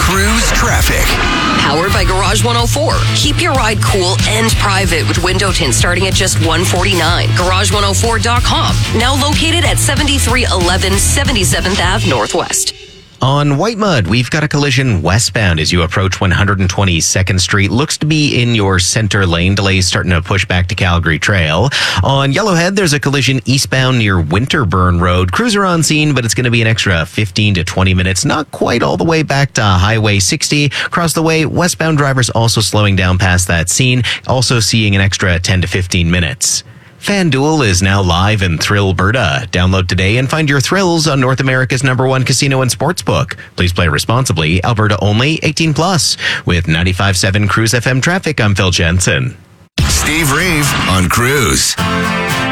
Cruise Traffic. Powered by Garage 104. Keep your ride cool and private with window tints starting at just $149. Garage104.com. Now located at 7311 77th Ave Northwest. On White Mud, we've got a collision westbound as you approach 122nd Street. Looks to be in your center lane. Delays starting to push back to Calgary Trail. On Yellowhead, there's a collision eastbound near Winterburn Road. Crews are on scene, but it's going to be an extra 15 to 20 minutes. Not quite all the way back to Highway 60. Across the way, westbound drivers also slowing down past that scene. Also seeing an extra 10 to 15 minutes. FanDuel is now live in Thrillberta. Download today and find your thrills on North America's #1 casino and sportsbook. Please play responsibly. Alberta only, 18 plus. With 95.7 Cruise FM traffic, I'm Phil Jensen. Steve Reeve on Cruise.